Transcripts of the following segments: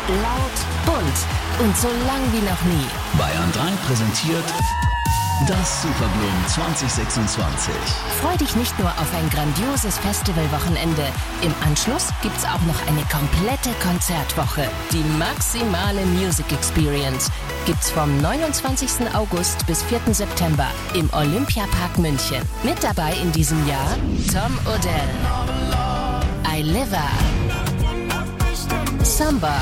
laut, bunt und so lang wie noch nie. Bayern 3 präsentiert das Superblumen 2026. Freu dich nicht nur auf ein grandioses Festivalwochenende. Im Anschluss gibt's auch noch eine komplette Konzertwoche. Die maximale Music Experience gibt's vom 29. August bis 4. September im Olympiapark München. Mit dabei in diesem Jahr Tom Odell, Aileva, Samba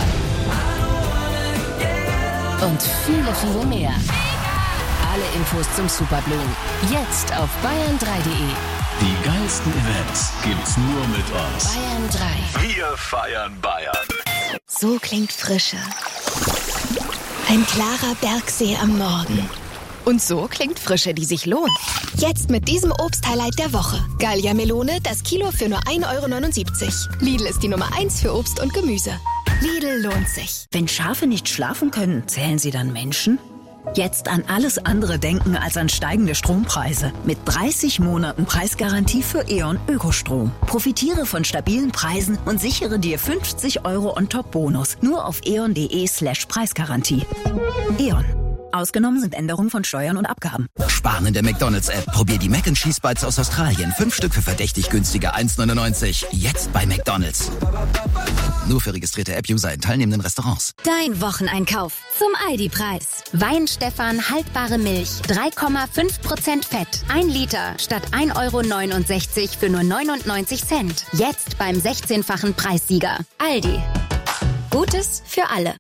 und viele, viele mehr. Alle Infos zum Superblumen jetzt auf bayern3.de. Die geilsten Events gibt's nur mit uns. Bayern 3. Wir feiern Bayern. So klingt Frische. Ein klarer Bergsee am Morgen. Und so klingt Frische, die sich lohnt. Jetzt mit diesem Obst-Highlight der Woche. Gallia Melone, das Kilo für nur 1,79 €. Lidl ist die Nummer 1 für Obst und Gemüse. Lidl lohnt sich. Wenn Schafe nicht schlafen können, zählen sie dann Menschen? Jetzt an alles andere denken als an steigende Strompreise. Mit 30 Monaten Preisgarantie für E.ON Ökostrom. Profitiere von stabilen Preisen und sichere dir 50 € on-top-Bonus. Nur auf eon.de/Preisgarantie. E.ON. Ausgenommen sind Änderungen von Steuern und Abgaben. Sparen in der McDonald's-App. Probier die Mac & Cheese Bites aus Australien. 5 Stück für verdächtig günstige 1,99. Jetzt bei McDonald's. Nur für registrierte App-User in teilnehmenden Restaurants. Dein Wocheneinkauf zum Aldi-Preis. Wein-Stefan haltbare Milch, 3,5% Fett. 1 Liter statt 1,69 € für nur 99 Cent. Jetzt beim 16-fachen Preissieger. Aldi. Gutes für alle.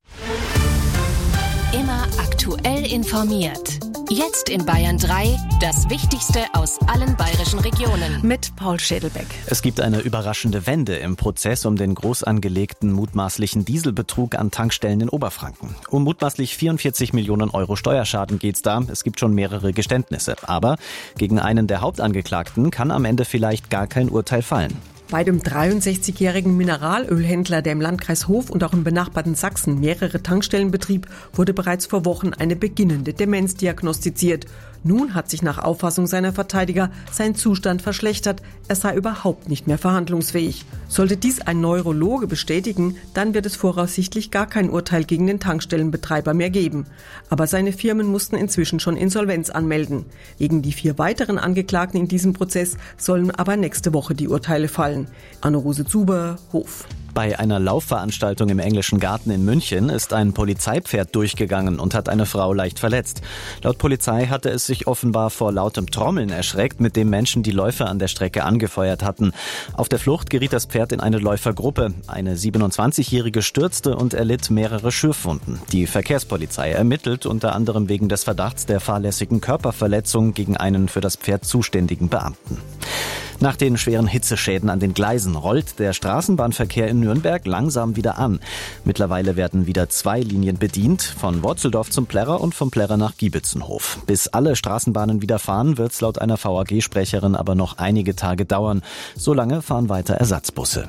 Immer aktuell informiert. Jetzt in Bayern 3 das Wichtigste aus allen bayerischen Regionen. Mit Paul Schädelbeck. Es gibt eine überraschende Wende im Prozess um den groß angelegten mutmaßlichen Dieselbetrug an Tankstellen in Oberfranken. Um mutmaßlich 44 Millionen € Steuerschaden geht's da. Es gibt schon mehrere Geständnisse. Aber gegen einen der Hauptangeklagten kann am Ende vielleicht gar kein Urteil fallen. Bei dem 63-jährigen Mineralölhändler, der im Landkreis Hof und auch im benachbarten Sachsen mehrere Tankstellen betrieb, wurde bereits vor Wochen eine beginnende Demenz diagnostiziert. Nun hat sich nach Auffassung seiner Verteidiger sein Zustand verschlechtert. Er sei überhaupt nicht mehr verhandlungsfähig. Sollte dies ein Neurologe bestätigen, dann wird es voraussichtlich gar kein Urteil gegen den Tankstellenbetreiber mehr geben. Aber seine Firmen mussten inzwischen schon Insolvenz anmelden. Gegen die 4 weiteren Angeklagten in diesem Prozess sollen aber nächste Woche die Urteile fallen. Anne-Rose Zuber, Hof. Bei einer Laufveranstaltung im Englischen Garten in München ist ein Polizeipferd durchgegangen und hat eine Frau leicht verletzt. Laut Polizei hatte es sich offenbar vor lautem Trommeln erschreckt, mit dem Menschen die Läufer an der Strecke angefeuert hatten. Auf der Flucht geriet das Pferd in eine Läufergruppe. Eine 27-Jährige stürzte und erlitt mehrere Schürfwunden. Die Verkehrspolizei ermittelt unter anderem wegen des Verdachts der fahrlässigen Körperverletzung gegen einen für das Pferd zuständigen Beamten. Nach den schweren Hitzeschäden an den Gleisen rollt der Straßenbahnverkehr in Nürnberg langsam wieder an. Mittlerweile werden wieder 2 Linien bedient, von Worzeldorf zum Plärrer und vom Plärrer nach Giebitzenhof. Bis alle Straßenbahnen wieder fahren, wird es laut einer VAG-Sprecherin aber noch einige Tage dauern. Solange fahren weiter Ersatzbusse.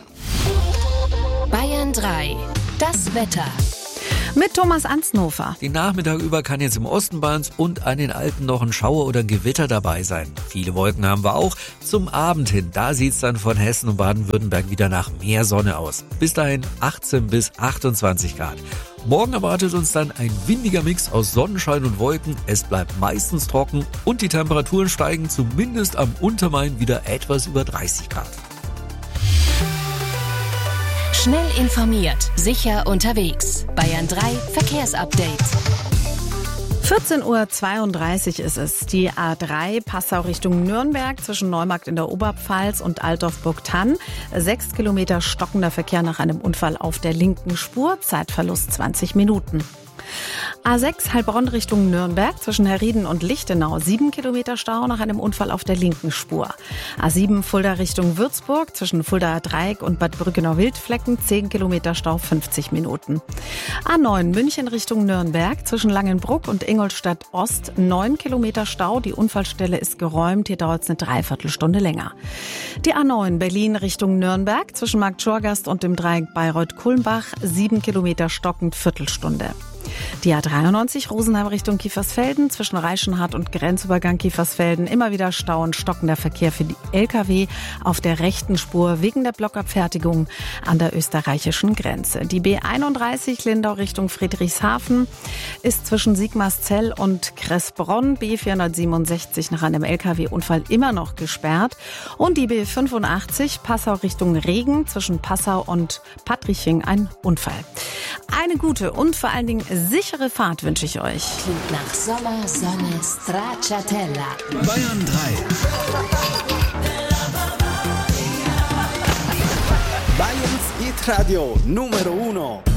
Bayern 3. Das Wetter. Mit Thomas Ansnofer. Den Nachmittag über kann jetzt im Osten bei uns und an den Alpen noch ein Schauer oder ein Gewitter dabei sein. Viele Wolken haben wir auch. Zum Abend hin, da sieht's dann von Hessen und Baden-Württemberg wieder nach mehr Sonne aus. Bis dahin 18 bis 28 Grad. Morgen erwartet uns dann ein windiger Mix aus Sonnenschein und Wolken. Es bleibt meistens trocken und die Temperaturen steigen zumindest am Untermain wieder etwas über 30 Grad. Schnell informiert, sicher unterwegs. Bayern 3 Verkehrsupdate. 14:32 Uhr ist es. Die A3 Passau Richtung Nürnberg zwischen Neumarkt in der Oberpfalz und Altdorf-Burgthann. 6 Kilometer stockender Verkehr nach einem Unfall auf der linken Spur. Zeitverlust 20 Minuten. A6 Heilbronn Richtung Nürnberg zwischen Herrieden und Lichtenau 7 Kilometer Stau nach einem Unfall auf der linken Spur. A7 Fulda Richtung Würzburg zwischen Fuldaer Dreieck und Bad Brückenau-Wildflecken 10 Kilometer Stau 50 Minuten. A9 München Richtung Nürnberg zwischen Langenbruck und Ingolstadt Ost 9 Kilometer Stau. Die Unfallstelle ist geräumt, hier dauert es eine Dreiviertelstunde länger. Die A9 Berlin Richtung Nürnberg zwischen Markt Schorgast und dem Dreieck Bayreuth-Kulmbach 7 Kilometer stockend Viertelstunde. Die A93 Rosenheim Richtung Kiefersfelden zwischen Reichenhard und Grenzübergang Kiefersfelden. Immer wieder Stau und stockender Verkehr für die Lkw auf der rechten Spur wegen der Blockabfertigung an der österreichischen Grenze. Die B31 Lindau Richtung Friedrichshafen ist zwischen Sigmarszell und Kressbronn B467 nach einem Lkw-Unfall immer noch gesperrt. Und die B85 Passau Richtung Regen zwischen Passau und Patriching ein Unfall. Eine gute und vor allen Dingen sichere Fahrt wünsche ich euch. Klingt nach Sommer, Sonne, Stracciatella. Bayern 3. Bayerns Hit Radio Numero 1.